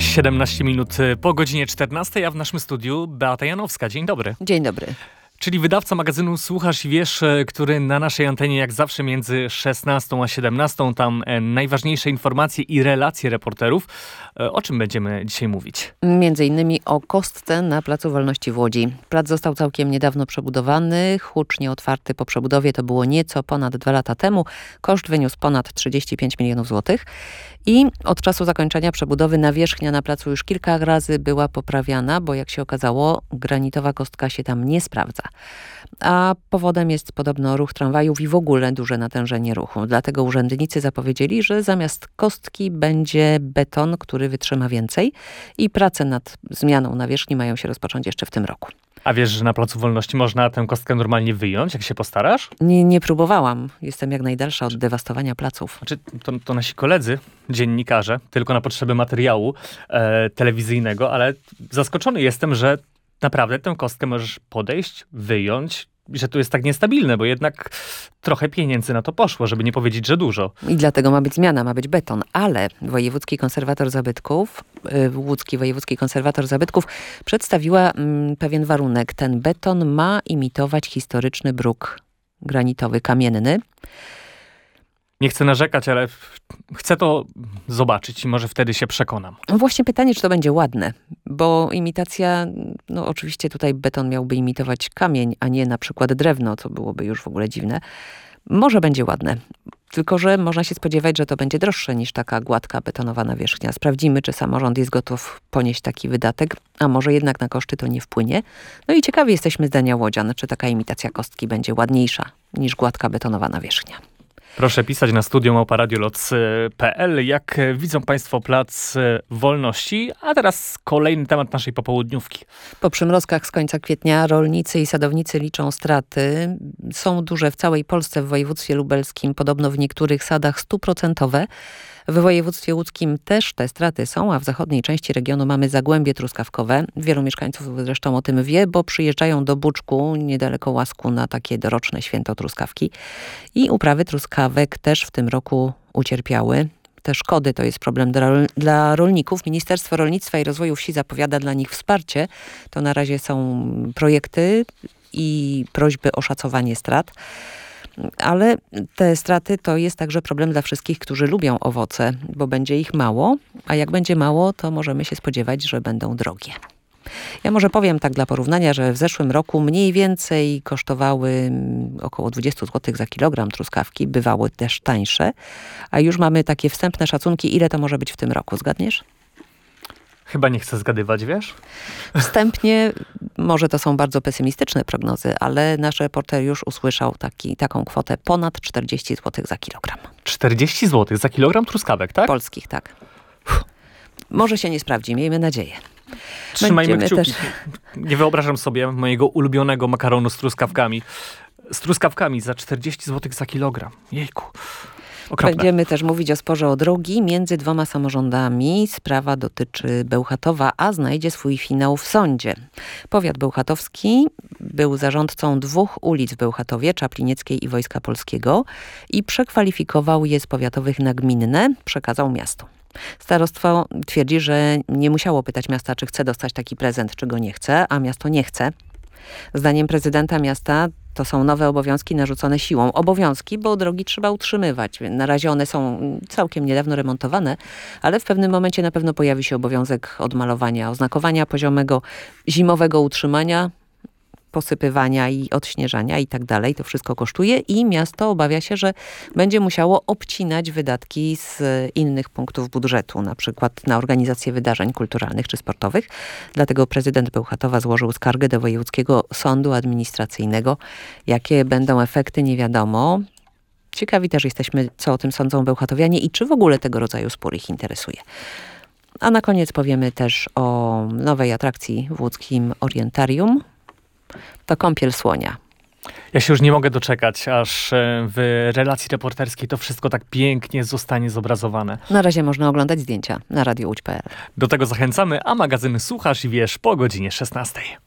17 minut po godzinie 14, a w naszym studiu Beata Janowska. Dzień dobry. Dzień dobry. Czyli wydawca magazynu Słuchasz i Wiesz, który na naszej antenie jak zawsze między 16 a 17, tam najważniejsze informacje i relacje reporterów. O czym będziemy dzisiaj mówić? Między innymi o kostce na Placu Wolności w Łodzi. Plac został całkiem niedawno przebudowany, hucznie otwarty po przebudowie. To było nieco ponad 2 lata temu. Koszt wyniósł ponad 35 milionów złotych. I od czasu zakończenia przebudowy nawierzchnia na placu już kilka razy była poprawiana, bo jak się okazało, granitowa kostka się tam nie sprawdza. A powodem jest podobno ruch tramwajów i w ogóle duże natężenie ruchu. Dlatego urzędnicy zapowiedzieli, że zamiast kostki będzie beton, który wytrzyma więcej i prace nad zmianą nawierzchni mają się rozpocząć jeszcze w tym roku. A wiesz, że na Placu Wolności można tę kostkę normalnie wyjąć, jak się postarasz? Nie próbowałam. Jestem jak najdalsza od dewastowania placów. Znaczy, to nasi koledzy, dziennikarze, tylko na potrzeby materiału telewizyjnego, ale zaskoczony jestem, że naprawdę tę kostkę możesz podejść, wyjąć, że to jest tak niestabilne, bo jednak trochę pieniędzy na to poszło, żeby nie powiedzieć, że dużo. I dlatego ma być zmiana, ma być beton. Ale Łódzki Wojewódzki Konserwator Zabytków przedstawiła pewien warunek. Ten beton ma imitować historyczny bruk granitowy, kamienny. Nie chcę narzekać, ale chcę to zobaczyć i może wtedy się przekonam. Właśnie pytanie, czy to będzie ładne, bo imitacja, oczywiście tutaj beton miałby imitować kamień, a nie na przykład drewno, co byłoby już w ogóle dziwne. Może będzie ładne, tylko że można się spodziewać, że to będzie droższe niż taka gładka betonowa nawierzchnia. Sprawdzimy, czy samorząd jest gotów ponieść taki wydatek, a może jednak na koszty to nie wpłynie. No i ciekawi jesteśmy zdania łodzian, czy taka imitacja kostki będzie ładniejsza niż gładka betonowa nawierzchnia. Proszę pisać na studio@radioloc.pl, jak widzą Państwo Plac Wolności. A teraz kolejny temat naszej popołudniówki. Po przymrozkach z końca kwietnia rolnicy i sadownicy liczą straty. Są duże w całej Polsce, w województwie lubelskim, podobno w niektórych sadach 100%. W województwie łódzkim też te straty są, a w zachodniej części regionu mamy zagłębie truskawkowe. Wielu mieszkańców zresztą o tym wie, bo przyjeżdżają do Buczku, niedaleko Łasku, na takie doroczne święto truskawki. I uprawy truskawek też w tym roku ucierpiały. Te szkody to jest problem dla rolników. Ministerstwo Rolnictwa i Rozwoju Wsi zapowiada dla nich wsparcie. To na razie są projekty i prośby o szacowanie strat. Ale te straty to jest także problem dla wszystkich, którzy lubią owoce, bo będzie ich mało, a jak będzie mało, to możemy się spodziewać, że będą drogie. Ja może powiem tak dla porównania, że w zeszłym roku mniej więcej kosztowały około 20 zł za kilogram truskawki, bywały też tańsze, a już mamy takie wstępne szacunki, ile to może być w tym roku. Zgadniesz? Chyba nie chcę zgadywać, wiesz? Wstępnie, może to są bardzo pesymistyczne prognozy, ale nasz reporter już usłyszał taką kwotę ponad 40 zł za kilogram. 40 zł za kilogram truskawek, tak? Polskich, tak. Może się nie sprawdzi, miejmy nadzieję. Trzymajmy kciuki. Nie wyobrażam sobie mojego ulubionego makaronu z truskawkami. Z truskawkami za 40 zł za kilogram. Jejku. Okropne. Będziemy też mówić o sporze o drogi między 2 samorządami. Sprawa dotyczy Bełchatowa, a znajdzie swój finał w sądzie. Powiat bełchatowski był zarządcą 2 ulic w Bełchatowie, Czaplinieckiej i Wojska Polskiego i przekwalifikował je z powiatowych na gminne, przekazał miastu. Starostwo twierdzi, że nie musiało pytać miasta, czy chce dostać taki prezent, czy go nie chce, a miasto nie chce. Zdaniem prezydenta miasta to są nowe obowiązki narzucone siłą. Obowiązki, bo drogi trzeba utrzymywać. Na razie one są całkiem niedawno remontowane, ale w pewnym momencie na pewno pojawi się obowiązek odmalowania, oznakowania poziomego, zimowego utrzymania, posypywania i odśnieżania i tak dalej. To wszystko kosztuje i miasto obawia się, że będzie musiało obcinać wydatki z innych punktów budżetu, na przykład na organizację wydarzeń kulturalnych czy sportowych. Dlatego prezydent Bełchatowa złożył skargę do Wojewódzkiego Sądu Administracyjnego. Jakie będą efekty, nie wiadomo. Ciekawi też jesteśmy, co o tym sądzą bełchatowianie i czy w ogóle tego rodzaju spór ich interesuje. A na koniec powiemy też o nowej atrakcji w łódzkim Orientarium. To kąpiel słonia. Ja się już nie mogę doczekać, aż w relacji reporterskiej to wszystko tak pięknie zostanie zobrazowane. Na razie można oglądać zdjęcia na radiołódź.pl. Do tego zachęcamy, a magazyn Słuchasz i Wiesz po godzinie 16.